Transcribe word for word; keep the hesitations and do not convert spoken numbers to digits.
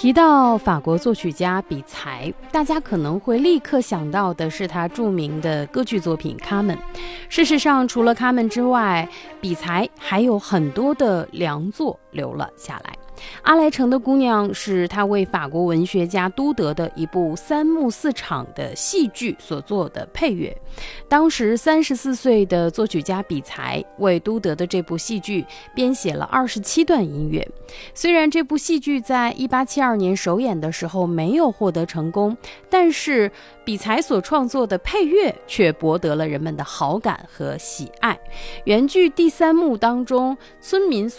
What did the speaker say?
提到法国作曲家比才，大家可能会立刻想到的是他著名的歌剧作品《卡门》。事实上，除了《卡门》之外，比才还有很多的良作留了下来。阿莱城的姑娘是他为法国文学家都德的一部三幕四场的戏剧所做的配乐。当时三十四岁的作曲家比才为都德的这部戏剧编写了二十七段音乐。虽然这部戏剧在一八七二年首演的时候没有获得成功，但是比才所创作的配乐却博得了人们的好感和喜爱。原剧第三幕当中，村民